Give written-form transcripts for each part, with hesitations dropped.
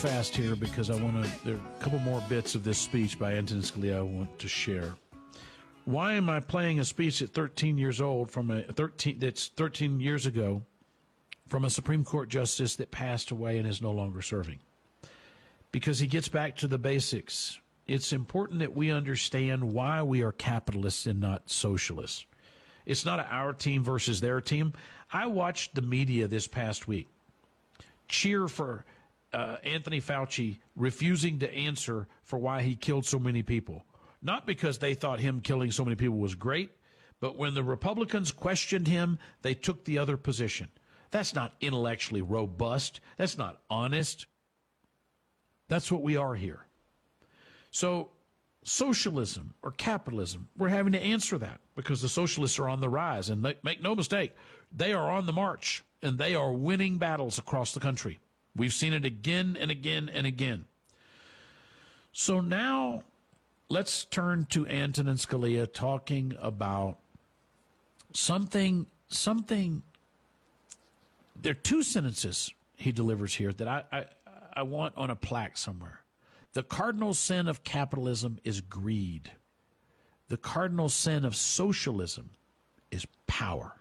fast here because there are a couple more bits of this speech by Antonin Scalia I want to share. Why am I playing a speech at 13 years old that's 13 years ago from a Supreme Court justice that passed away and is no longer serving? Because he gets back to the basics. It's important that we understand why we are capitalists and not socialists. It's not our team versus their team. I watched the media this past week cheer for Anthony Fauci refusing to answer for why he killed so many people. Not because they thought him killing so many people was great, but when the Republicans questioned him, they took the other position. That's not intellectually robust. That's not honest. That's what we are here. So socialism or capitalism, we're having to answer that because the socialists are on the rise. And make no mistake, they are on the march, and they are winning battles across the country. We've seen it again and again and again. So now let's turn to Antonin Scalia talking about something. There are two sentences he delivers here that I want on a plaque somewhere. The cardinal sin of capitalism is greed. The cardinal sin of socialism is power.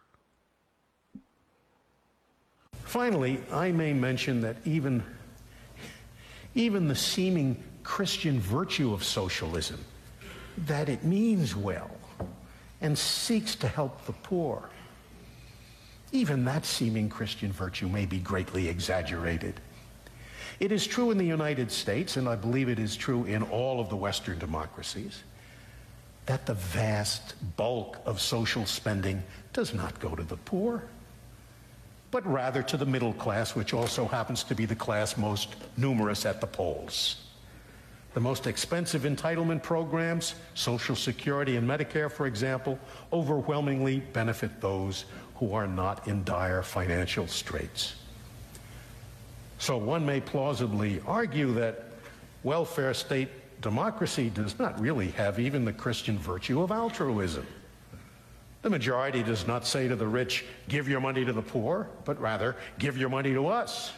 Finally, I may mention that even the seeming Christian virtue of socialism, that it means well and seeks to help the poor, even that seeming Christian virtue may be greatly exaggerated. It is true in the United States, and I believe it is true in all of the Western democracies, that the vast bulk of social spending does not go to the poor, but rather to the middle class, which also happens to be the class most numerous at the polls. The most expensive entitlement programs, Social Security and Medicare, for example, overwhelmingly benefit those who are not in dire financial straits. So one may plausibly argue that welfare state democracy does not really have even the Christian virtue of altruism. The majority does not say to the rich, give your money to the poor, but rather, give your money to us.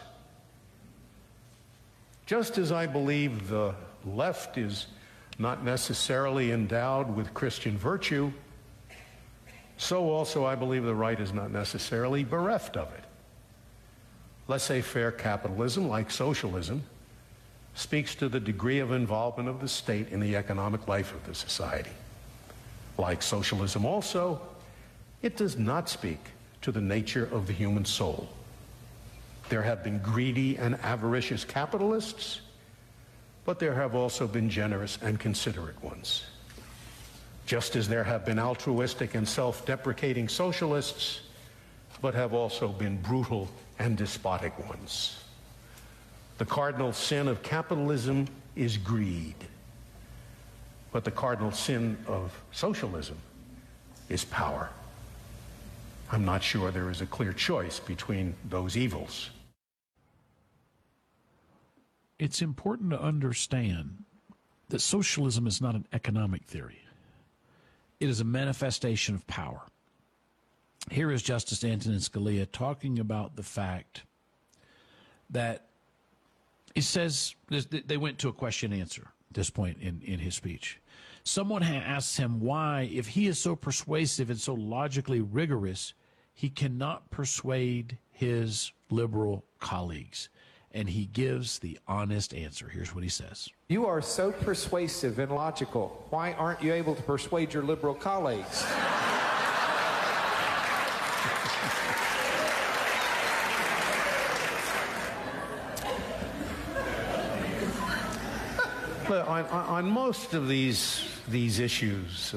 Just as I believe the left is not necessarily endowed with Christian virtue, so also I believe the right is not necessarily bereft of it. Laissez-faire capitalism, like socialism, speaks to the degree of involvement of the state in the economic life of the society. Like socialism also, it does not speak to the nature of the human soul. There have been greedy and avaricious capitalists, but there have also been generous and considerate ones. Just as there have been altruistic and self-deprecating socialists, but have also been brutal and despotic ones. The cardinal sin of capitalism is greed, but the cardinal sin of socialism is power. I'm not sure there is a clear choice between those evils. It's important to understand that socialism is not an economic theory. It is a manifestation of power. Here is Justice Antonin Scalia talking about the fact that he says they went to a question and answer at this point in his speech. Someone asks him why, if he is so persuasive and so logically rigorous, he cannot persuade his liberal colleagues. And he gives the honest answer. Here's what he says. You are so persuasive and logical. Why aren't you able to persuade your liberal colleagues? On most of these issues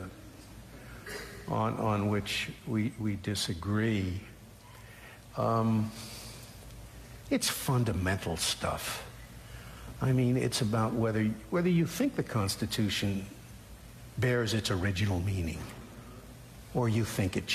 on which we disagree, it's fundamental stuff. I mean, it's about whether you think the Constitution bears its original meaning or you think it